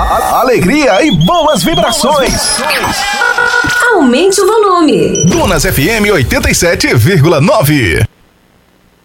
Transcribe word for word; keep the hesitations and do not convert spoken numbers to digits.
a, alegria e boas vibrações. Aumente o volume. Dunas F M oitenta e sete vírgula nove.